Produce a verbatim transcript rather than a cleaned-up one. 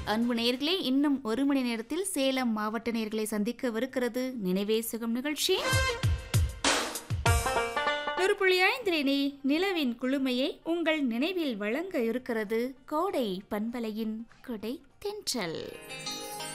அன்பு நேயர்களே, இன்னும் ஒரு மணி நேரத்தில் சேலம் மாவட்ட நேயர்களை சந்திக்கவிருக்கிறது நினைவே சுகம் நிகழ்ச்சி. ஒரு புள்ளி ஐந்திலே நிலவின் குளுமையை உங்கள் நினைவில் வழங்க இருக்கிறது கோடை பண்பலையின் கொடை தென்றல்.